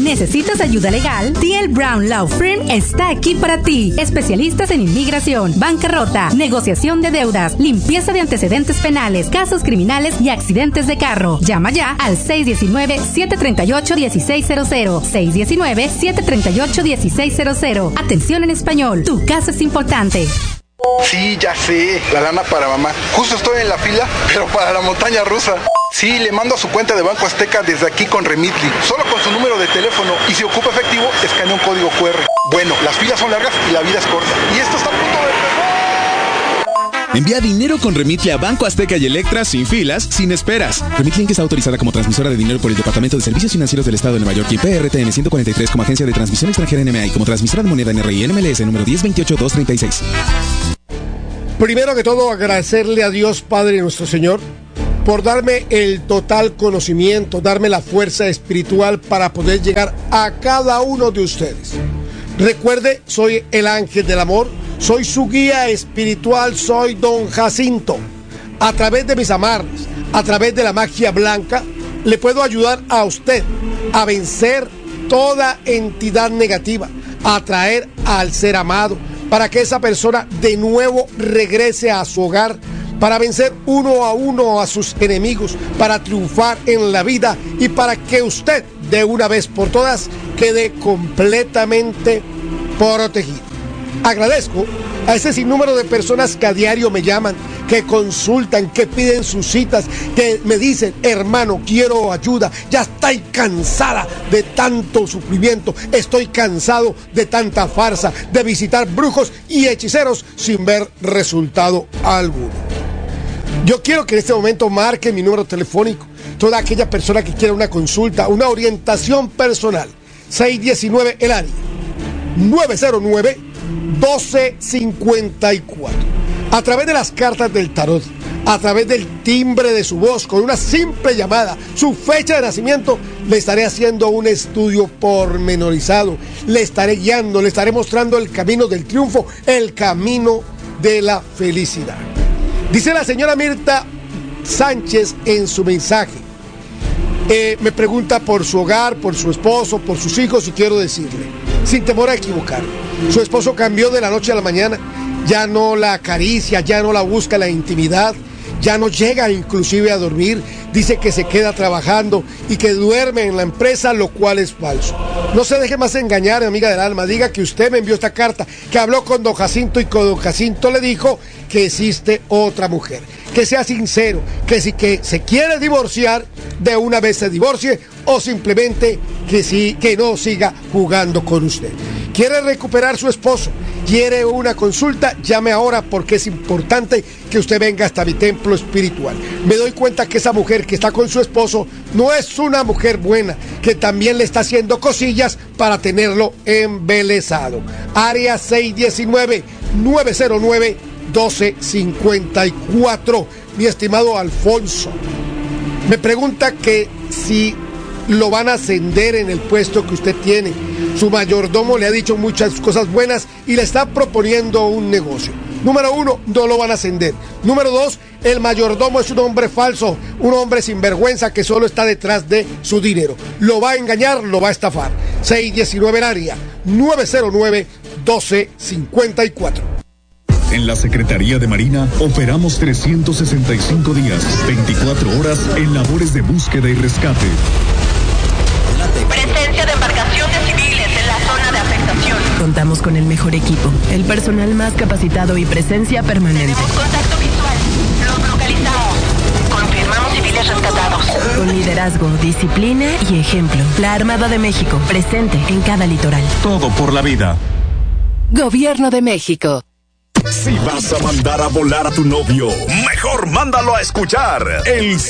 ¿Necesitas ayuda legal? TL Brown Law Firm está aquí para ti. Especialistas en inmigración, bancarrota, negociación de deudas, limpieza de antecedentes penales, casos criminales y accidentes de carro. Llama ya al 619-738-1600. 619-738-1600. Atención en español. Tu caso es importante. Sí, ya sé, la lana para mamá. Justo estoy en la fila, pero para la montaña rusa. Sí, le mando a su cuenta de Banco Azteca desde aquí con Remitly, solo con su número de teléfono, y si ocupa efectivo, escanea un código QR. Bueno, las filas son largas y la vida es corta. Y esto está a punto de empezar. Envía dinero con Remitly a Banco Azteca y Electra sin filas, sin esperas. Remitly Inc. está autorizada como transmisora de dinero por el Departamento de Servicios Financieros del Estado de Nueva York y PRTN 143 como agencia de transmisión extranjera NMA y como transmisora de moneda NRI NMLS número 1028236. Primero que todo, agradecerle a Dios Padre nuestro Señor por darme el total conocimiento, darme la fuerza espiritual para poder llegar a cada uno de ustedes. Recuerde, soy el ángel del amor, soy su guía espiritual, soy Don Jacinto. A través de mis amarres, a través de la magia blanca, le puedo ayudar a usted a vencer toda entidad negativa, a atraer al ser amado, para que esa persona de nuevo regrese a su hogar, para vencer uno a uno a sus enemigos, para triunfar en la vida y para que usted de una vez por todas quede completamente protegido. Agradezco a ese sinnúmero de personas que a diario me llaman, que consultan, que piden sus citas, que me dicen: hermano, quiero ayuda, ya estoy cansada de tanto sufrimiento, estoy cansado de tanta farsa, de visitar brujos y hechiceros sin ver resultado alguno. Yo quiero que en este momento marque mi número telefónico, toda aquella persona que quiera una consulta, una orientación personal. 619 el área 909-1254. A través de las cartas del tarot, a través del timbre de su voz, con una simple llamada, su fecha de nacimiento, le estaré haciendo un estudio pormenorizado, le estaré guiando, le estaré mostrando el camino del triunfo, el camino de la felicidad. Dice la señora Mirta Sánchez en su mensaje, me pregunta por su hogar, por su esposo, por sus hijos, y quiero decirle, sin temor a equivocar, su esposo cambió de la noche a la mañana. Ya no la acaricia, ya no la busca en la intimidad, ya no llega inclusive a dormir, dice que se queda trabajando y que duerme en la empresa, lo cual es falso. No se deje más engañar, amiga del alma, diga que usted me envió esta carta, que habló con don Jacinto y con don Jacinto le dijo que existe otra mujer. Que sea sincero, que si que se quiere divorciar, de una vez se divorcie, o simplemente que no siga jugando con usted. ¿Quiere recuperar su esposo? ¿Quiere una consulta? Llame ahora, porque es importante que usted venga hasta mi templo espiritual. Me doy cuenta que esa mujer que está con su esposo no es una mujer buena, que también le está haciendo cosillas para tenerlo embelesado. Área 619-909-1254. Mi estimado Alfonso, me pregunta que si lo van a ascender en el puesto que usted tiene. Su mayordomo le ha dicho muchas cosas buenas y le está proponiendo un negocio. Número 1, no lo van a ascender. Número 2, el mayordomo es un hombre falso, un hombre sinvergüenza que solo está detrás de su dinero. Lo va a engañar, lo va a estafar. 619 el área, 909-1254. En la Secretaría de Marina operamos 365 días, 24 horas en labores de búsqueda y rescate. Presencia de embarcaciones civiles en la zona de afectación. Contamos con el mejor equipo, el personal más capacitado y presencia permanente. Tenemos contacto visual. Los localizamos. Confirmamos civiles rescatados. Con liderazgo, disciplina y ejemplo. La Armada de México, presente en cada litoral. Todo por la vida. Gobierno de México. Si vas a mandar a volar a tu novio, mejor mándalo a escuchar el